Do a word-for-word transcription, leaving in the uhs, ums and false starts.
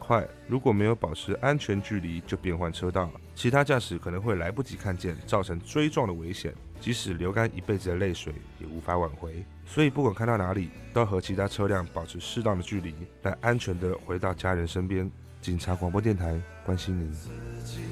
快，如果没有保持安全距离就变换车道，其他驾驶可能会来不及看见，造成追撞的危险。即使流干一辈子的泪水也无法挽回。所以不管开到哪里，都要和其他车辆保持适当的距离，来安全的回到家人身边。警察广播电台关心您。